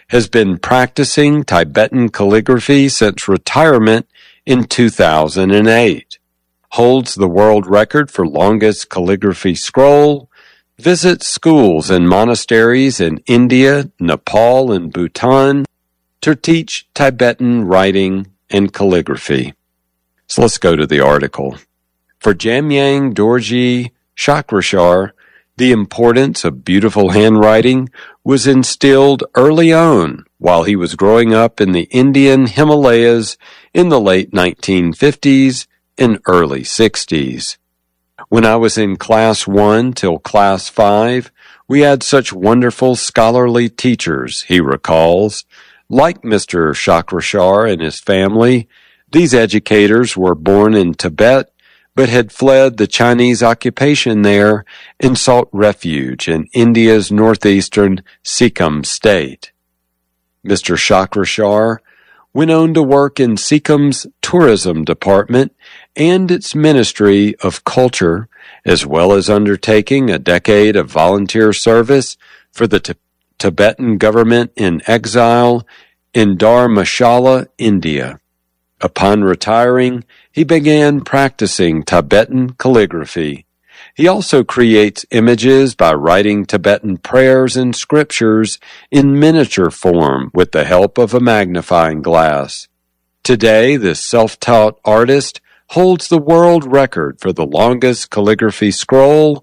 has been practicing Tibetan calligraphy since retirement in 2008, holds the world record for longest calligraphy scroll, visits schools and monasteries in India, Nepal, and Bhutan to teach Tibetan writing and calligraphy. So let's go to the article. For Jamyang Dorji Chakrashar, the importance of beautiful handwriting was instilled early on while he was growing up in the Indian Himalayas in the late 1950s and early 60s. When I was in Class 1 till Class 5, we had such wonderful scholarly teachers, he recalls. Like Mr. Chakrashar and his family, these educators were born in Tibet but had fled the Chinese occupation there and sought refuge in India's northeastern Sikkim state. Mr. Chakrashar went on to work in Sikkim's tourism department and its Ministry of Culture, as well as undertaking a decade of volunteer service for the Tibetan government in exile in Dharamshala, India. Upon retiring, he began practicing Tibetan calligraphy. He also creates images by writing Tibetan prayers and scriptures in miniature form with the help of a magnifying glass. Today, this self-taught artist holds the world record for the longest calligraphy scroll,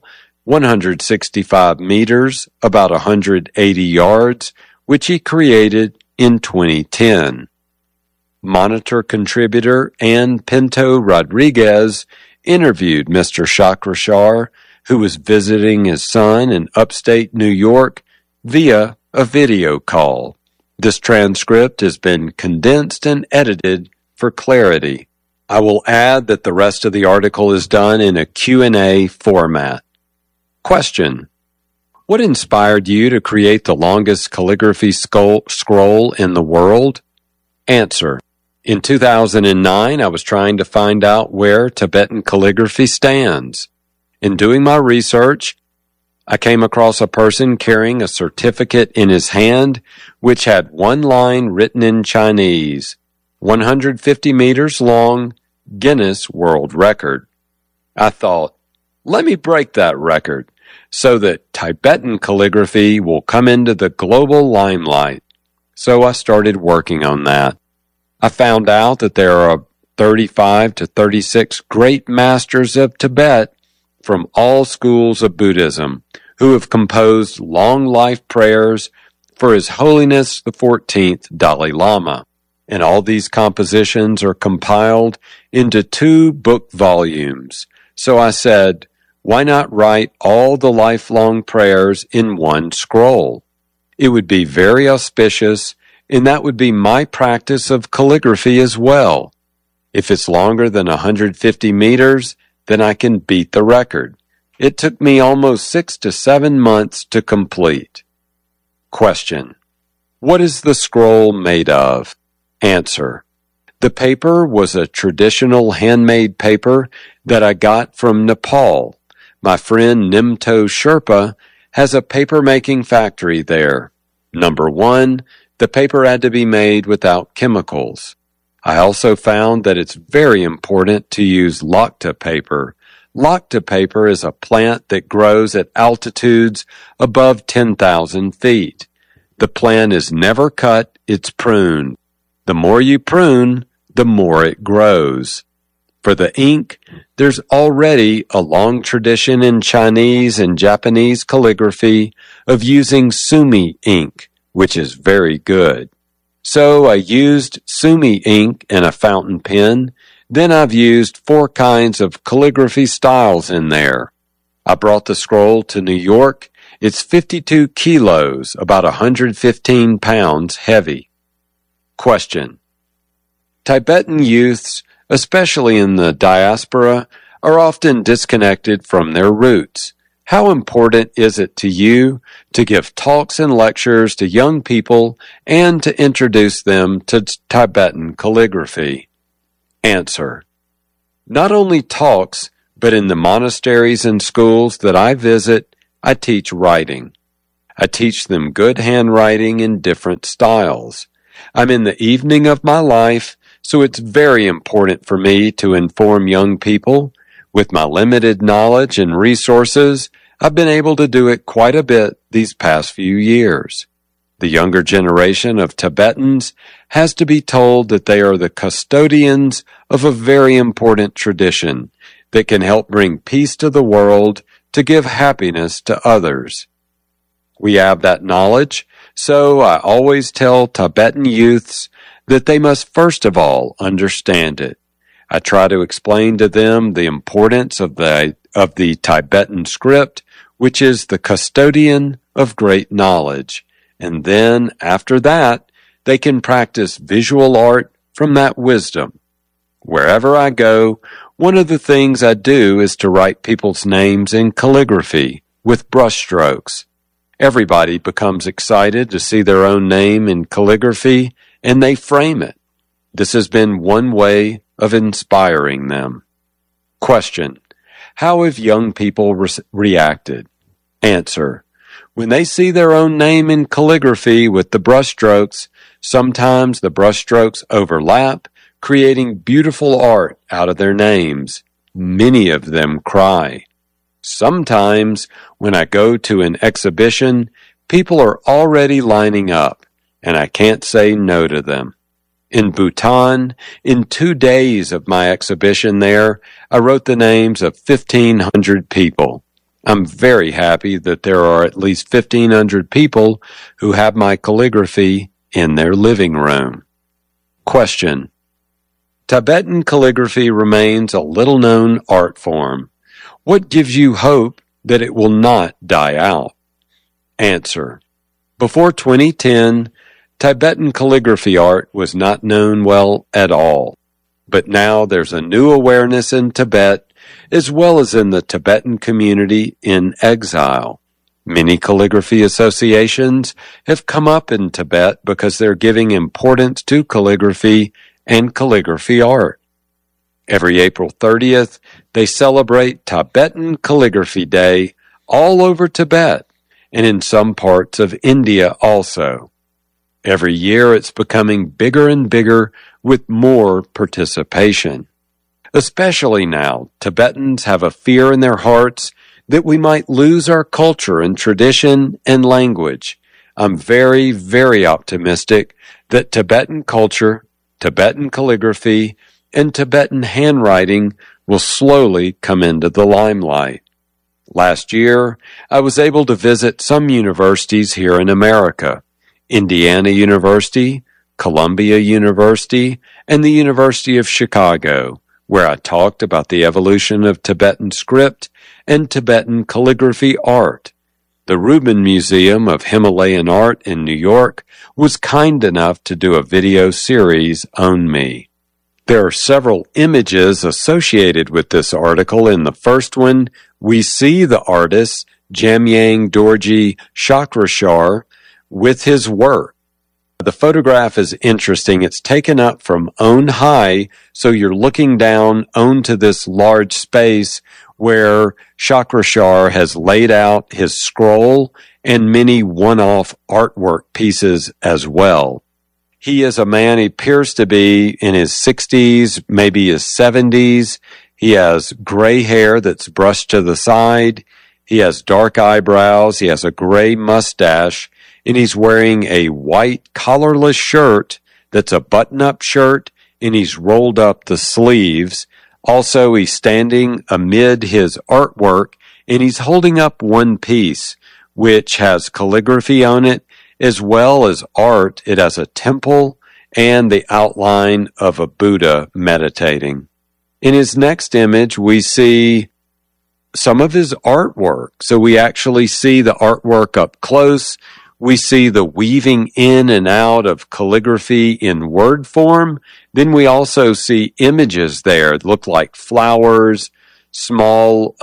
165 meters, about 180 yards, which he created in 2010. Monitor contributor Ann Pinto Rodriguez interviewed Mr. Chakrashar, who was visiting his son in upstate New York, via a video call. This transcript has been condensed and edited for clarity. I will add that the rest of the article is done in a Q&A format. Question: what inspired you to create the longest calligraphy scroll in the world? Answer: in 2009, I was trying to find out where Tibetan calligraphy stands. In doing my research, I came across a person carrying a certificate in his hand which had one line written in Chinese, 150 meters long, Guinness World Record. I thought, let me break that record so that Tibetan calligraphy will come into the global limelight. So I started working on that. I found out that there are 35 to 36 great masters of Tibet from all schools of Buddhism who have composed long life prayers for His Holiness the 14th Dalai Lama. And all these compositions are compiled into 2 book volumes. So I said, why not write all the lifelong prayers in one scroll? It would be very auspicious, and that would be my practice of calligraphy as well. If it's longer than 150 meters, then I can beat the record. It took me almost 6 to 7 months to complete. Question: what is the scroll made of? Answer: the paper was a traditional handmade paper that I got from Nepal. My friend Nimto Sherpa has a paper-making factory there. Number 1, the paper had to be made without chemicals. I also found that it's very important to use Lacta paper. Lacta paper is a plant that grows at altitudes above 10,000 feet. The plant is never cut, it's pruned. The more you prune, the more it grows. For the ink, there's already a long tradition in Chinese and Japanese calligraphy of using sumi ink, which is very good. So I used sumi ink and a fountain pen. Then I've used 4 kinds of calligraphy styles in there. I brought the scroll to New York. It's 52 kilos, about 115 pounds heavy. Question: Tibetan youths, especially in the diaspora, are often disconnected from their roots. How important is it to you to give talks and lectures to young people and to introduce them to Tibetan calligraphy? Answer: not only talks, but in the monasteries and schools that I visit, I teach writing. I teach them good handwriting in different styles. I'm in the evening of my life, so it's very important for me to inform young people. With my limited knowledge and resources, I've been able to do it quite a bit these past few years. The younger generation of Tibetans has to be told that they are the custodians of a very important tradition that can help bring peace to the world, to give happiness to others. We have that knowledge, so I always tell Tibetan youths that they must first of all understand it. I try to explain to them the importance of the Tibetan script, which is the custodian of great knowledge. And then, after that, they can practice visual art from that wisdom. Wherever I go, one of the things I do is to write people's names in calligraphy with brushstrokes. Everybody becomes excited to see their own name in calligraphy, and they frame it. This has been one way of inspiring them. Question: how have young people reacted? Answer: when they see their own name in calligraphy with the brushstrokes, sometimes the brushstrokes overlap, creating beautiful art out of their names. Many of them cry. Sometimes, when I go to an exhibition, people are already lining up, and I can't say no to them. In Bhutan, in 2 days of my exhibition there, I wrote the names of 1,500 people. I'm very happy that there are at least 1,500 people who have my calligraphy in their living room. Question: Tibetan calligraphy remains a little-known art form. What gives you hope that it will not die out? Answer: before 2010, Tibetan calligraphy art was not known well at all. But now there's a new awareness in Tibet, as well as in the Tibetan community in exile. Many calligraphy associations have come up in Tibet because they're giving importance to calligraphy and calligraphy art. Every April 30th, they celebrate Tibetan Calligraphy Day all over Tibet and in some parts of India also. Every year it's becoming bigger and bigger with more participation. Especially now, Tibetans have a fear in their hearts that we might lose our culture and tradition and language. I'm very, very optimistic that Tibetan culture, Tibetan calligraphy, and Tibetan handwriting will slowly come into the limelight. Last year, I was able to visit some universities here in America: Indiana University, Columbia University, and the University of Chicago, where I talked about the evolution of Tibetan script and Tibetan calligraphy art. The Rubin Museum of Himalayan Art in New York was kind enough to do a video series on me. There are several images associated with this article. In the first one, we see the artist Jamyang Dorji Chakrashar with his work. The photograph is interesting. It's taken up from on high, so you're looking down onto this large space where Chakrashar has laid out his scroll and many one-off artwork pieces as well. He is a man, he appears to be in his 60s, maybe his 70s. He has gray hair that's brushed to the side. He has dark eyebrows. He has a gray mustache. And he's wearing a white collarless shirt that's a button-up shirt, and he's rolled up the sleeves. Also, he's standing amid his artwork, and he's holding up one piece, which has calligraphy on it, as well as art. It has a temple and the outline of a Buddha meditating. In his next image, we see some of his artwork. So we actually see the artwork up close. We see the weaving in and out of calligraphy in word form. Then we also see images there that look like flowers, small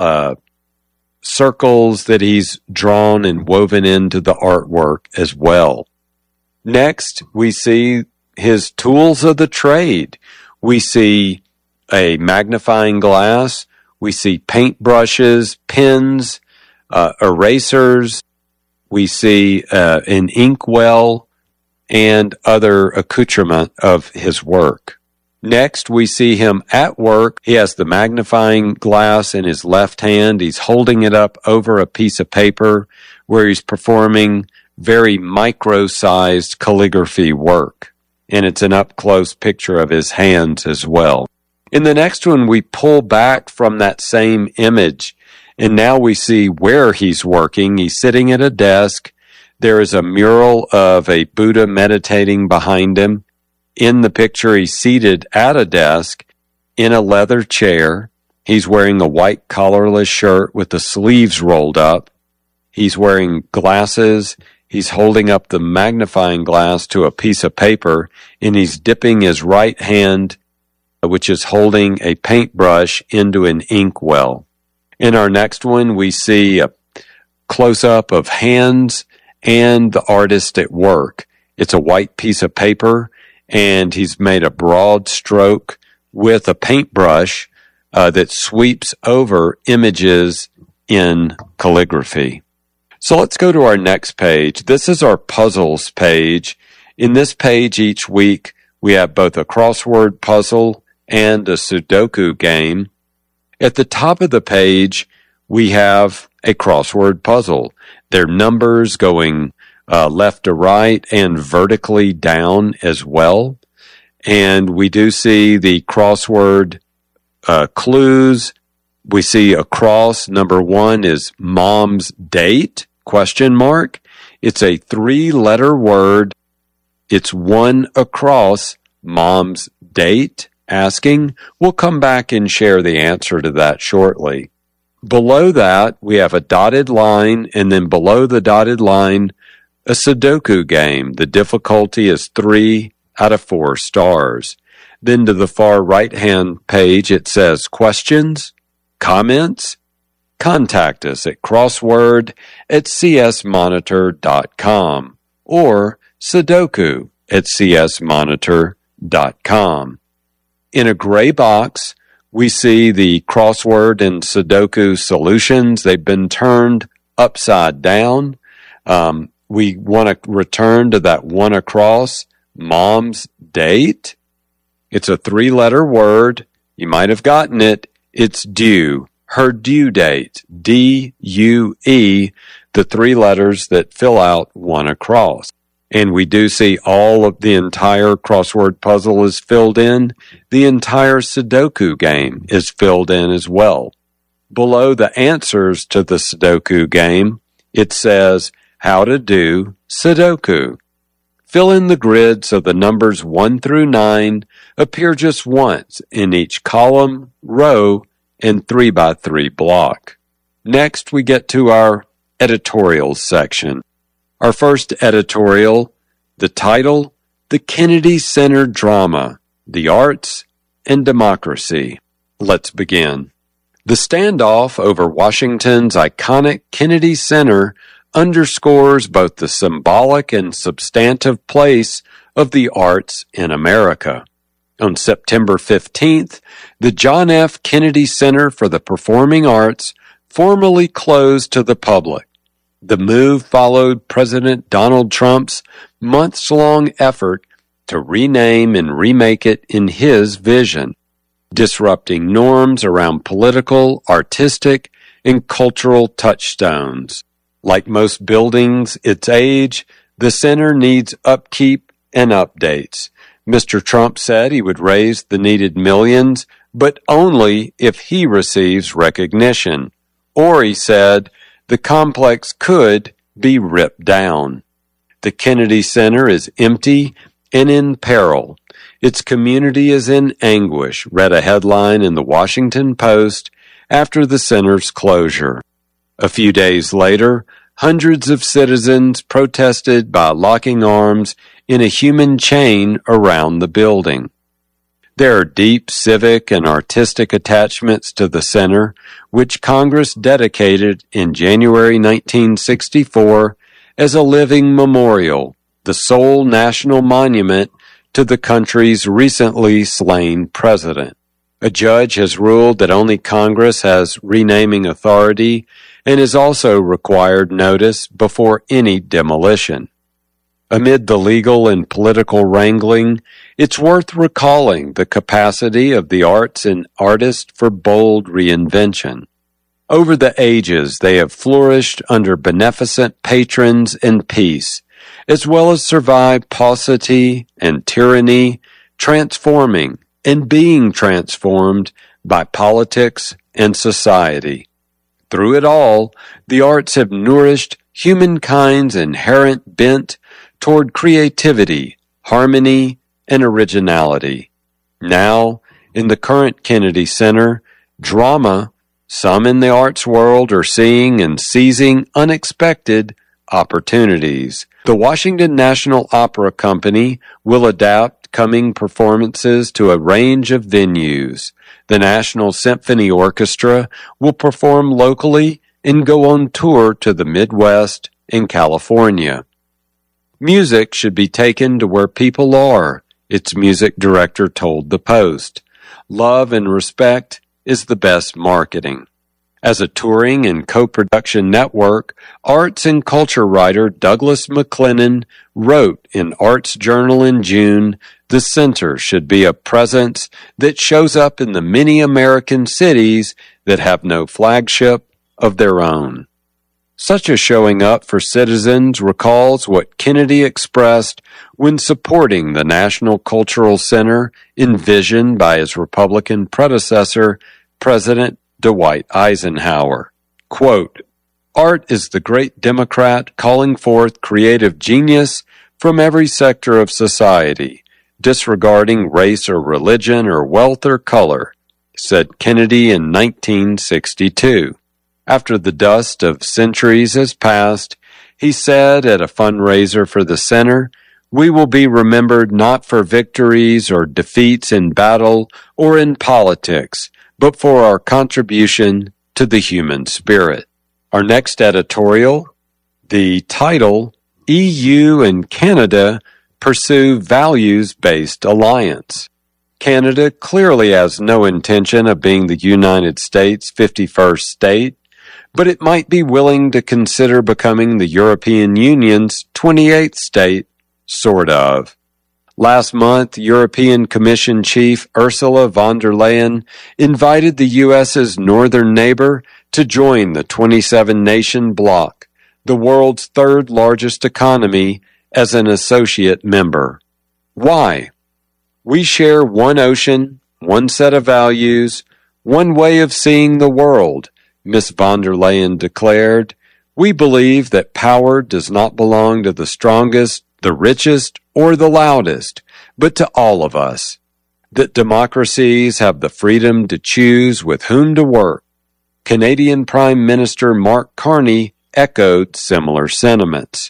circles that he's drawn and woven into the artwork as well. Next, we see his tools of the trade. We see a magnifying glass. We see paint brushes, pens, erasers. we see an inkwell and other accoutrement of his work. Next, we see him at work. He has the magnifying glass in his left hand. He's holding it up over a piece of paper where he's performing very micro-sized calligraphy work. And it's an up-close picture of his hands as well. In the next one, we pull back from that same image, and now we see where he's working. He's sitting at a desk. There is a mural of a Buddha meditating behind him. In the picture, he's seated at a desk in a leather chair. He's wearing a white collarless shirt with the sleeves rolled up. He's wearing glasses. He's holding up the magnifying glass to a piece of paper, and he's dipping his right hand, which is holding a paintbrush, into an inkwell. In our next one, we see a close-up of hands and the artist at work. It's a white piece of paper, and he's made a broad stroke with a paintbrush that sweeps over images in calligraphy. So let's go to our next page. This is our puzzles page. In this page each week, we have both a crossword puzzle and a Sudoku game. At the top of the page, we have a crossword puzzle. They're numbers going left to right and vertically down as well. And we do see the crossword clues. We see across number 1 is mom's date, ? It's a 3-letter word. It's one across mom's date, asking. We'll come back and share the answer to that shortly. Below that, we have a dotted line, and then below the dotted line, a Sudoku game. The difficulty is 3 out of 4 stars. Then to the far right-hand page, it says questions, comments. Contact us at crossword@csmonitor.com or sudoku@csmonitor.com. In a gray box, we see the crossword and Sudoku solutions. They've been turned upside down. We want to return to that one across, mom's date. It's a 3-letter word. You might have gotten it. It's due. Her due date. D-U-E, the 3 letters that fill out one across. And we do see all of the entire crossword puzzle is filled in. The entire Sudoku game is filled in as well. Below the answers to the Sudoku game, it says how to do Sudoku. Fill in the grid so the numbers 1 through 9 appear just once in each column, row, and 3x3 block. Next, we get to our editorials section. Our first editorial, the title, The Kennedy Center Drama, the Arts and Democracy. Let's begin. The standoff over Washington's iconic Kennedy Center underscores both the symbolic and substantive place of the arts in America. On September 15th, the John F. Kennedy Center for the Performing Arts formally closed to the public. The move followed President Donald Trump's months-long effort to rename and remake it in his vision, disrupting norms around political, artistic, and cultural touchstones. Like most buildings its age, the center needs upkeep and updates. Mr. Trump said he would raise the needed millions, but only if he receives recognition. Or, he said, the complex could be ripped down. The Kennedy Center is empty and in peril. Its community is in anguish, read a headline in the Washington Post after the center's closure. A few days later, hundreds of citizens protested by locking arms in a human chain around the building. There are deep civic and artistic attachments to the center, which Congress dedicated in January 1964 as a living memorial, the sole national monument to the country's recently slain president. A judge has ruled that only Congress has renaming authority, and is also required notice before any demolition. Amid the legal and political wrangling, it's worth recalling the capacity of the arts and artists for bold reinvention. Over the ages, they have flourished under beneficent patrons and peace, as well as survived paucity and tyranny, transforming and being transformed by politics and society. Through it all, the arts have nourished humankind's inherent bent toward creativity, harmony, and originality. Now, in the current Kennedy Center, drama, some in the arts world are seeing and seizing unexpected opportunities. The Washington National Opera Company will adapt coming performances to a range of venues. The National Symphony Orchestra will perform locally and go on tour to the Midwest and California. Music should be taken to where people are, its music director told the Post. Love and respect is the best marketing. As a touring and co-production network, arts and culture writer Douglas McLennan wrote in Arts Journal in June, the center should be a presence that shows up in the many American cities that have no flagship of their own. Such a showing up for citizens recalls what Kennedy expressed when supporting the National Cultural Center envisioned by his Republican predecessor, President Dwight Eisenhower. Quote, "Art is the great Democrat calling forth creative genius from every sector of society, disregarding race or religion or wealth or color," said Kennedy in 1962. After the dust of centuries has passed, he said at a fundraiser for the center, "We will be remembered not for victories or defeats in battle or in politics, but for our contribution to the human spirit." Our next editorial, the title, EU and Canada Pursue Values-Based Alliance. Canada clearly has no intention of being the United States' 51st state, but it might be willing to consider becoming the European Union's 28th state, sort of. Last month, European Commission Chief Ursula von der Leyen invited the U.S.'s northern neighbor to join the 27-nation bloc, the world's third largest economy, as an associate member. Why? We share one ocean, one set of values, one way of seeing the world, Ms. von der Leyen declared. We believe that power does not belong to the strongest, the richest, or the loudest, but to all of us. That democracies have the freedom to choose with whom to work. Canadian Prime Minister Mark Carney echoed similar sentiments.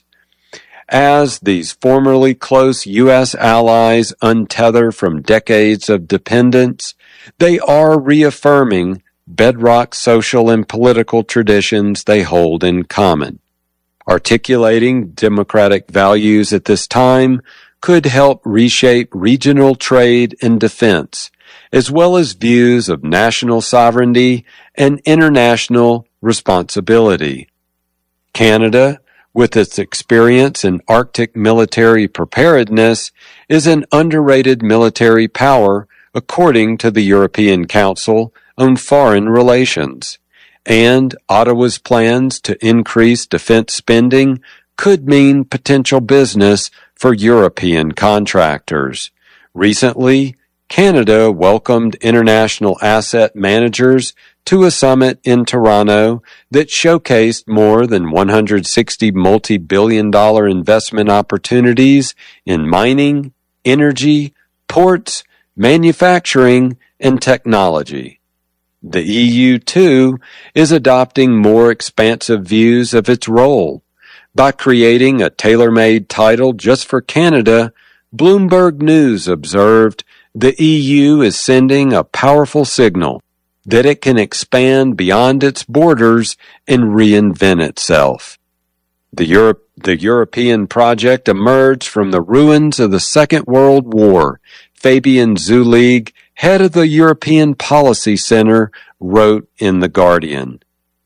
As these formerly close U.S. allies untether from decades of dependence, they are reaffirming bedrock social and political traditions they hold in common. Articulating democratic values at this time could help reshape regional trade and defense, as well as views of national sovereignty and international responsibility. Canada, with its experience in Arctic military preparedness, is an underrated military power according to the European Council on Foreign Relations, and Ottawa's plans to increase defense spending could mean potential business for European contractors. Recently, Canada welcomed international asset managers to a summit in Toronto that showcased more than 160 multi-billion-dollar investment opportunities in mining, energy, ports, manufacturing, and technology. The EU, too, is adopting more expansive views of its role. By creating a tailor-made title just for Canada, Bloomberg News observed the EU is sending a powerful signal that it can expand beyond its borders and reinvent itself. The European project emerged from the ruins of the Second World War. Fabian Zulig, head of the European Policy Center, wrote in The Guardian.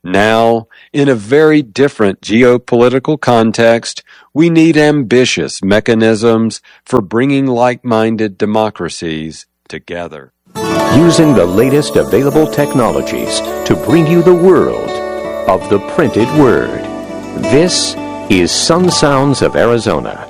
Now, in a very different geopolitical context, we need ambitious mechanisms for bringing like-minded democracies together. Using the latest available technologies to bring you the world of the printed word. This is Sun Sounds of Arizona.